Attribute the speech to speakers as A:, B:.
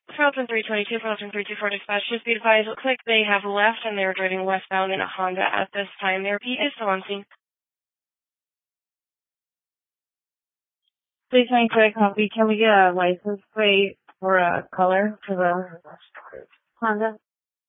A: Falcon 322, Falcon 324 dispatch. Just be advised, looks like they have left and they're driving westbound in a Honda at this time. Their P is still on scene. Please make sure I copy. Can we get a license plate or a color for the Honda?